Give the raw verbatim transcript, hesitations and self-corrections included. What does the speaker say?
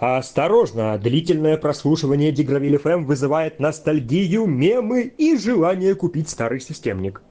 Осторожно, длительное прослушивание Дигровиль эф эм вызывает ностальгию, мемы и желание купить старый системник.